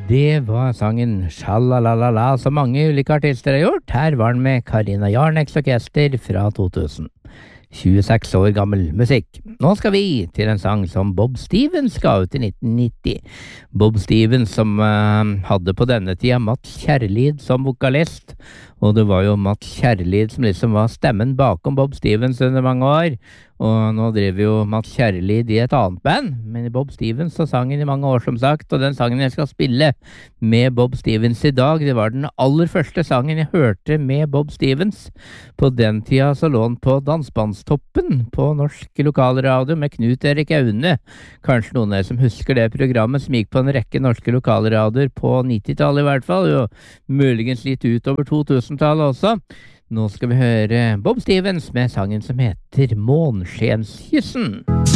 Det var sangen Sjalalala som mange ulike artister har gjort. Her var den med Karina Jarneks orkester fra 2000. 26 år gammel musikk. Nå skal vi til en sang som Bob Stevens ga ut i 1990. Bob Stevens som hadde på denne tida Mats Kjærlid som vokalist, og det var jo Mats Kjærlid som liksom var stemmen bakom Bob Stevens under mange år. Og nå driver jo Mats Kjærlid i et annet band, men Bob Stevens og sangen i mange år som sagt, og den sangen jeg skal spille med Bob Stevens i dag, det var den aller første sangen jeg hørte med Bob Stevens. På den tida så lå han på Dansbandstoppen på norsk lokalradio med Knut Erik Aune. Kanskje noen av dere som husker det programmet som gikk på en rekke norske lokalradioer på 90-tallet i hvert fall, og muligens litt utover 2000-tallet også. Nå skal vi høre Bob Stevens med sangen som heter Månskenskyssen.